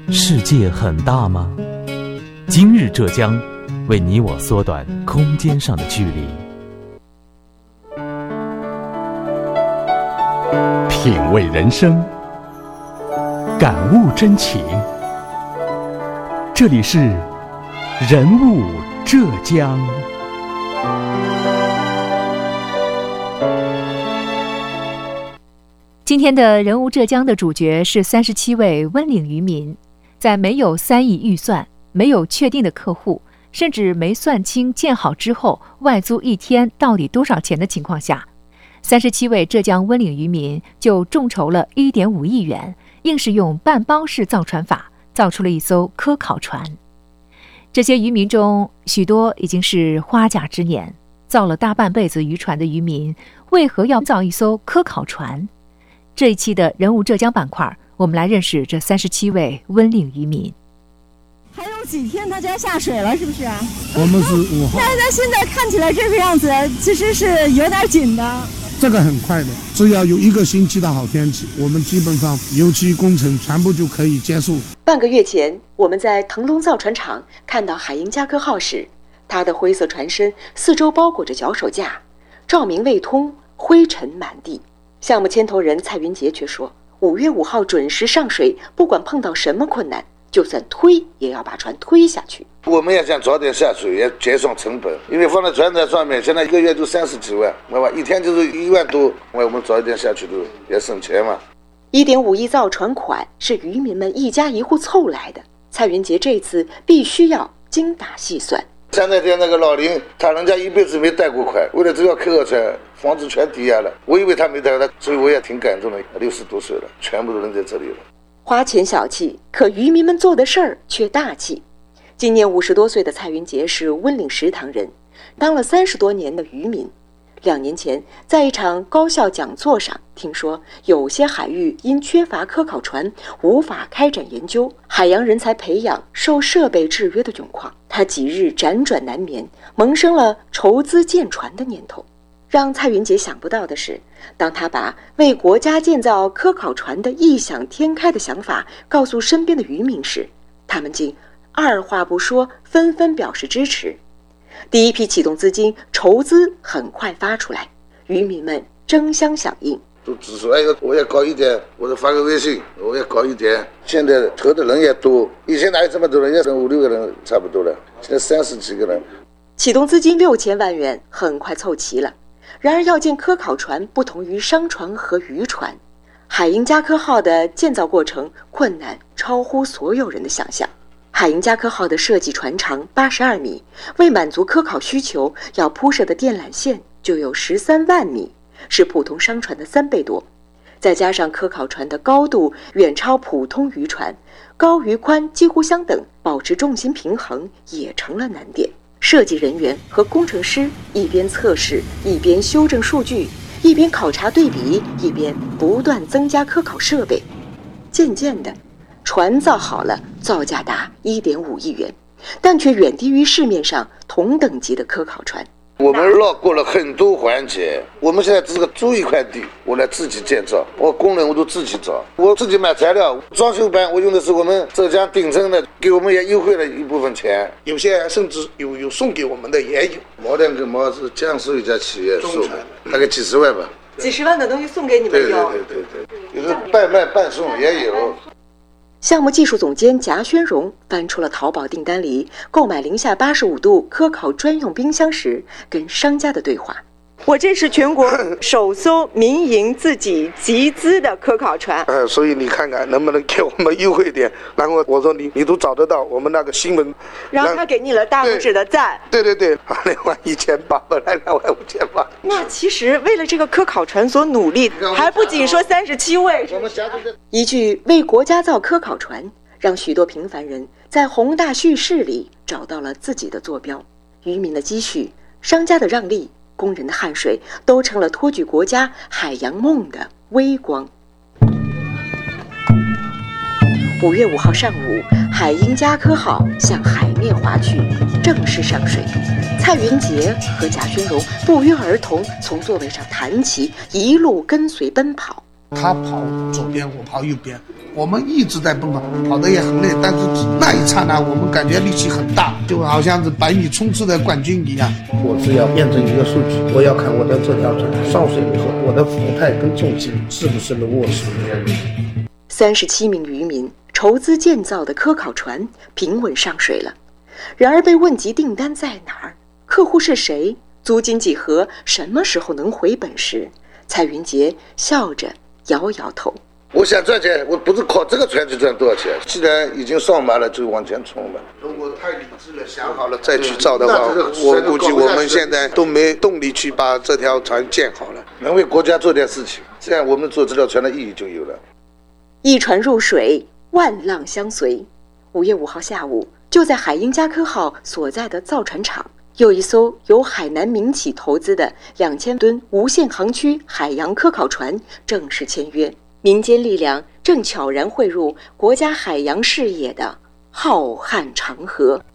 世界很大吗？今日浙江为你我缩短空间上的距离。品味人生，感悟真情。这里是人物浙江。 今天的人物浙江的主角是37位温岭渔民，在没有3亿预算、没有确定的客户，甚至没算清建好之后外租一天到底多少钱的情况下，37位浙江温岭渔民就众筹了1.5亿元，硬是用半包式造船法造出了一艘科考船。这些渔民中，许多已经是花甲之年，造了大半辈子渔船的渔民，为何要造一艘科考船？这一期的人物浙江板块，我们来认识这37位温岭渔民。 还有几天他就要下水了，是不是啊？ 我们是5号。 那现在看起来这个样子，其实是有点紧的。 这个很快的，只要有1个星期的好天气，我们基本上油漆工程全部就可以结束。 半个月前，我们在腾龙造船厂看到海鹰加科号时，它的灰色船身四周包裹着脚手架，照明未通，灰尘满地。项目牵头人蔡云杰却说，5月5号准时上水，不管碰到什么困难，就算推也要把船推下去。 我们也想早点下水，也节省成本，因为放在船上面，现在1个月就30几万，对吧？一天就是1万多，我们早一点下去都也省钱嘛。 1.5亿造船款是渔民们一家一户凑来的，蔡云杰这次必须要精打细算。 像那天那个老林，他人家一辈子没贷过款，为了这个科考船，房子全抵押了。我以为他没贷过，所以我也挺感动的。60多岁了，全部都扔在这里了。 花钱小气，可渔民们做的事儿却大气。今年50多岁的蔡云杰是温岭石塘人，当了30多年的渔民。2年前，在一场高校讲座上，听说有些海域因缺乏科考船，无法开展研究，海洋人才培养受设备制约的窘况。他几日辗转难眠，萌生了筹资建船的念头。让蔡云杰想不到的是，当他把为国家建造科考船的异想天开的想法告诉身边的渔民时，他们竟二话不说，纷纷表示支持。第一批启动资金筹资很快发出来，渔民们争相响应， 都只说哎呦，我也搞一点，或者发个微信，我也搞一点。现在投的人也多，以前哪有这么多人？也5、6个人差不多了，现在30几个人。 启动资金6000万元很快凑齐了。然而要建科考船不同于商船和渔船，海鹰加科号的建造过程困难超乎所有人的想象。海鹰加科号的设计船长82米，为满足科考需求，要铺设的电缆线就有13万米，是普通商船的3倍多。再加上科考船的高度远超普通渔船，高与宽几乎相等，保持重心平衡也成了难点。设计人员和工程师一边测试，一边修正数据，一边考察对比，一边不断增加科考设备。渐渐的，船造好了，造价达1.5亿元，但却远低于市面上同等级的科考船。 我们绕过了很多环节，我们现在只是租一块地，我来自己建造，我工人我都自己找，我自己买材料，装修班我用的是我们浙江鼎铮的，给我们也优惠了一部分钱， 有些甚至有送给我们的也有。 毛2根毛是江苏一家企业送的，大概几十万吧。 几十万的东西送给你们有？ 对，有的半卖半送也有。 项目技术总监贾宣荣翻出了淘宝订单里购买零下85度科考专用冰箱时跟商家的对话。 我这是全国首艘民营自己集资的科考船， 所以你看看能不能给我们优惠点。然后我说你都找得到我们那个新闻， 然后他给你了大拇指的赞。 对，2万1800，本来2万5800。 那其实为了这个科考船所努力，还不仅说37位。 一句为国家造科考船，让许多平凡人在宏大叙事里找到了自己的坐标。渔民的积蓄，商家的让利，工人的汗水，都成了托举国家海洋梦的微光。5月5号上午，海鹰加科号向海面划去，正式上水。蔡云杰和贾宣荣不约而同从座位上弹起，一路跟随奔跑。 他跑左边，我跑右边，我们一直在奔跑，跑得也很累，但是那一刹那我们感觉力气很大，就好像是100米冲刺的冠军一样。 我是要验证一个数据，我要看我的这条船上水以后，我的浮态跟重心是不是能握实。 37名渔民筹资建造的科考船平稳上水了，然而被问及订单在哪儿，客户是谁，租金几何，什么时候能回本时，蔡云杰笑着摇摇头。 我想赚钱，我不是靠这个船去赚多少钱，既然已经上马了，就往前冲吧。 如果太理智了，想好了再去造的话，我估计我们现在都没动力去把这条船建好了。 能为国家做点事情，这样我们做这条船的意义就有了。 一船入水，万浪相随。5月5号下午，就在海鹰加科号所在的造船厂，有一艘由海南民企投资的2000吨无限航区海洋科考船正式签约。民间力量正悄然汇入国家海洋事业的浩瀚长河。